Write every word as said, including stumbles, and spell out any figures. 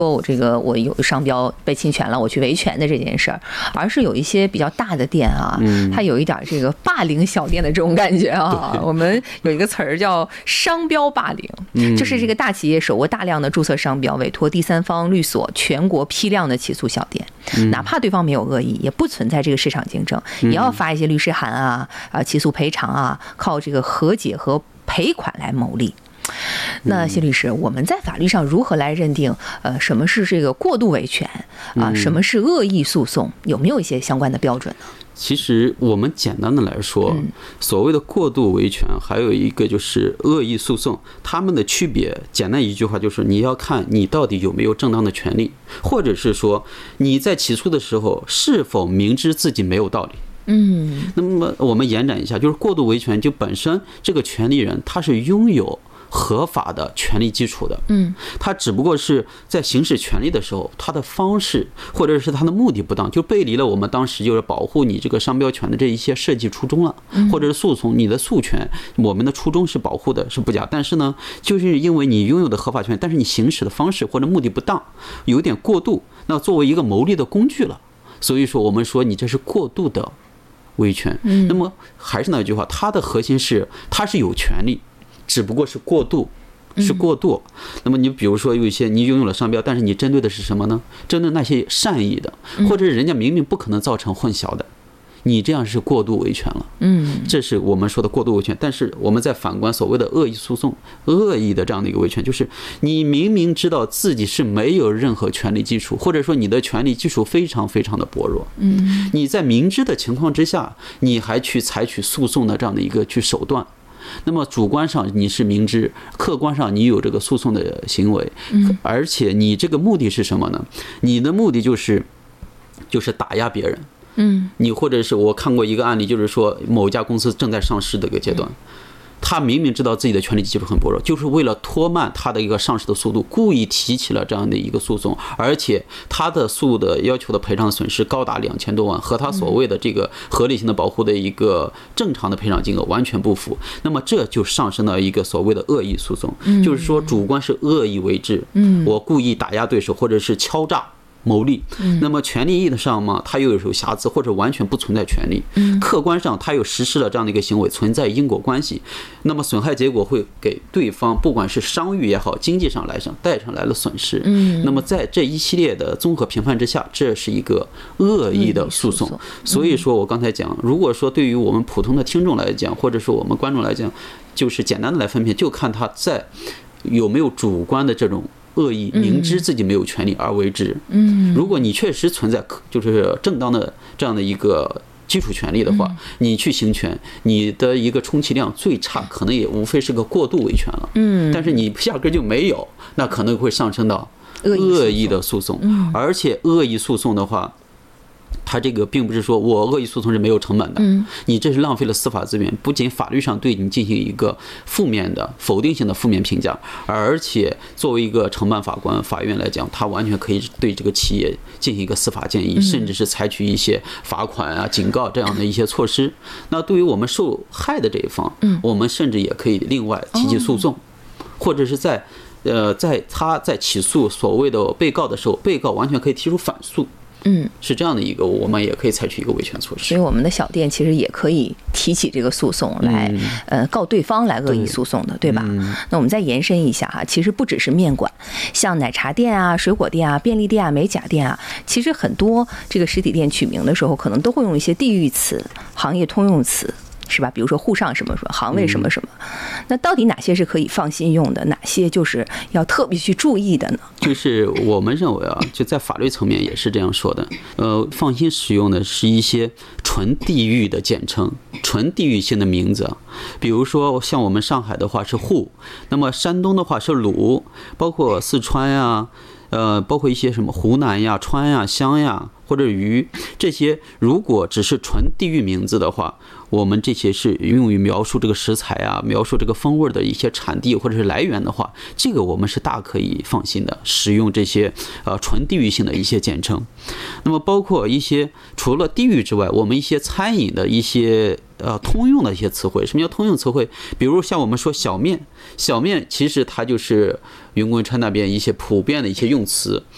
说我这个我有商标被侵权了，我去维权的这件事儿，而是有一些比较大的店啊，它有一点这个霸凌小店的这种感觉啊。我们有一个词儿叫商标霸凌，就是这个大企业手握大量的注册商标，委托第三方律所全国批量的起诉小店，哪怕对方没有恶意，也不存在这个市场竞争，也要发一些律师函啊啊起诉赔偿啊，靠这个和解和赔款来牟利。那谢律师，我们在法律上如何来认定呃什么是这个过度维权啊，什么是恶意诉讼，有没有一些相关的标准呢？ 其实我们简单的来说，所谓的过度维权，还有一个就是恶意诉讼，它们的区别，简单一句话就是你要看你到底有没有正当的权利，或者是说你在起诉的时候是否明知自己没有道理。嗯，那么我们延展一下，就是过度维权就本身这个权利人他是拥有合法的权利基础的，嗯，他只不过是在行使权利的时候，他的方式或者是他的目的不当，就背离了我们当时就是保护你这个商标权的这一些设计初衷了，或者是诉讼你的诉权，我们的初衷是保护的，是不假，但是呢，就是因为你拥有的合法权，但是你行使的方式或者目的不当，有点过度，那作为一个牟利的工具了，所以说我们说你这是过度的维权。那么还是那句话，它的核心是它是有权利，只不过是过度，是过度。那么你比如说有一些你拥有了商标，但是你针对的是什么呢？针对那些善意的，或者是人家明明不可能造成混淆的，你这样是过度维权了。嗯，这是我们说的过度维权。但是我们再反观所谓的恶意诉讼，恶意的这样的一个维权，就是你明明知道自己是没有任何权利基础，或者说你的权利基础非常非常的薄弱，嗯，你在明知的情况之下，你还去采取诉讼的这样的一个去手段。那么主观上你是明知，客观上你有这个诉讼的行为，而且你这个目的是什么呢？你的目的就是就是打压别人。嗯，你或者是我看过一个案例，就是说某一家公司正在上市的一个阶段，他明明知道自己的权利基础很薄弱，就是为了拖慢他的一个上市的速度，故意提起了这样的一个诉讼，而且他的诉的要求的赔偿损失高达两千多万，和他所谓的这个合理性的保护的一个正常的赔偿金额完全不符。那么这就上升到一个所谓的恶意诉讼，就是说主观是恶意为之，我故意打压对手，或者是敲诈牟利。那么权利义上嘛，它又有瑕疵，或者完全不存在权利。客观上它又实施了这样的一个行为，存在因果关系。那么损害结果会给对方，不管是商誉也好，经济上来上带上来了损失。那么在这一系列的综合评判之下，这是一个恶意的诉讼。所以说我刚才讲，如果说对于我们普通的听众来讲，或者说我们观众来讲，就是简单的来分辨，就看他在有没有主观的这种恶意，明知自己没有权利而为之。嗯，如果你确实存在就是正当的这样的一个基础权利的话，你去行权，你的一个充其量最差可能也无非是个过度维权了。嗯，但是你压根就没有，那可能会上升到恶意的诉讼。而且恶意诉讼的话，他这个并不是说我恶意诉讼是没有成本的，你这是浪费了司法资源，不仅法律上对你进行一个负面的否定性的负面评价，而且作为一个承办法官法院来讲，他完全可以对这个企业进行一个司法建议，甚至是采取一些罚款啊、警告这样的一些措施。那对于我们受害的这一方，我们甚至也可以另外提起诉讼，或者是在呃在他在起诉所谓的被告的时候，被告完全可以提出反诉。嗯，是这样的一个，我们也可以采取一个维权措施。 所以我们的小店其实也可以提起这个诉讼来，嗯、呃，告对方来恶意诉讼的， 对, 对吧、嗯？那我们再延伸一下哈，其实不只是面馆，像奶茶店啊、水果店啊、便利店啊、美甲店啊，其实很多这个实体店取名的时候，可能都会用一些地域词、行业通用词。是吧？比如说沪上什么什么，行内什么什么，那到底哪些是可以放心用的，哪些就是要特别去注意的呢？ 就是我们认为啊，就在法律层面也是这样说的。呃，放心使用的是一些纯地域的简称，纯地域性的名字。比如说像我们上海的话是沪，那么山东的话是鲁，包括四川呀。呃，包括一些什么湖南呀、川呀、湘呀，或者渝这些，如果只是纯地域名字的话，我们这些是用于描述这个食材啊、描述这个风味的一些产地或者是来源的话，这个我们是大可以放心的使用这些呃纯地域性的一些简称。那么包括一些除了地域之外，我们一些餐饮的一些呃通用的一些词汇。什么叫通用词汇？比如像我们说小面，小面其实它就是云贵川那边一些普遍的一些用词。